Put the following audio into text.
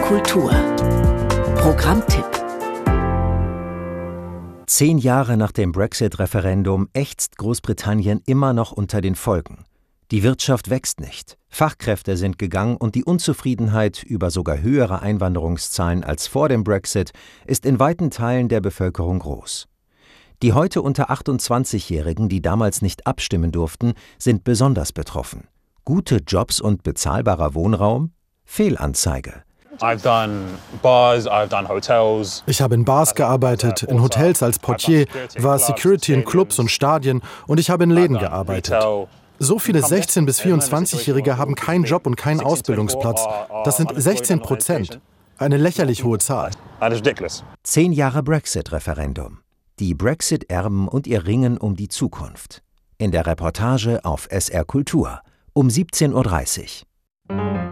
Kultur Programmtipp. 10 Jahre nach dem Brexit-Referendum ächzt Großbritannien immer noch unter den Folgen. Die Wirtschaft wächst nicht, Fachkräfte sind gegangen und die Unzufriedenheit über sogar höhere Einwanderungszahlen als vor dem Brexit ist in weiten Teilen der Bevölkerung groß. Die heute unter 28-Jährigen, die damals nicht abstimmen durften, sind besonders betroffen. Gute Jobs und bezahlbarer Wohnraum? Fehlanzeige. Ich habe in Bars gearbeitet, in Hotels als Portier, war Security in Clubs und Stadien und ich habe in Läden gearbeitet. So viele 16- bis 24-Jährige haben keinen Job und keinen Ausbildungsplatz. Das sind 16%. Eine lächerlich hohe Zahl. 10 Jahre Brexit-Referendum. Die Brexit-Erben und ihr Ringen um die Zukunft. In der Reportage auf SR Kultur um 17:30 Uhr.